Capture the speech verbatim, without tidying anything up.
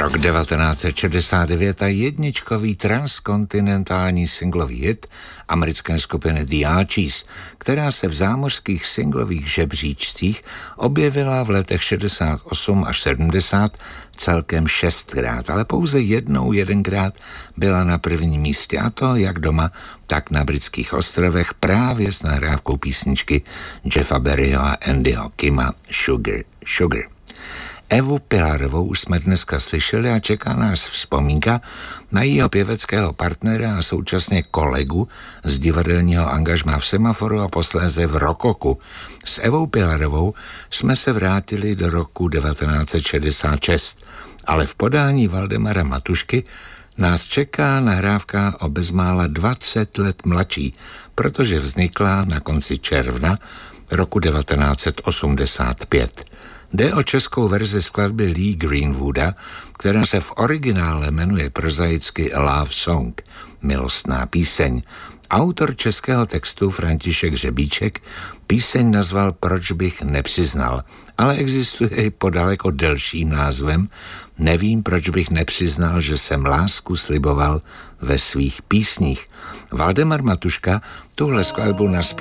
Rok devatenáct set šedesát devět a jedničkový transkontinentální singlový hit americké skupiny The Archies, která se v zámořských singlových žebříčcích objevila v letech šedesát osm až sedmdesát celkem šestkrát, ale pouze jednou jedenkrát byla na prvním místě, a to jak doma, tak na britských ostrovech právě s nahrávkou písničky Jeffa Berryho a Andyho Kima Sugar, Sugar. Evu Pilarovou už jsme dneska slyšeli a čeká nás vzpomínka na jejího pěveckého partnera a současně kolegu z divadelního angažmá v Semaforu a posléze v Rokoku. S Evou Pilarovou jsme se vrátili do roku devatenáct set šedesát šest, ale v podání Valdemara Matušky nás čeká nahrávka o bezmála dvacet let mladší, protože vznikla na konci června roku devatenáct set osmdesát pět. Jde o českou verzi skladby Lee Greenwooda, která se v originále jmenuje prozaicky Love Song, milostná píseň. Autor českého textu František Řebíček píseň nazval Proč bych nepřiznal, ale existuje i pod daleko delším názvem Nevím, proč bych nepřiznal, že jsem lásku sliboval ve svých písních. Valdemar Matuška tuhle skladbu naspíval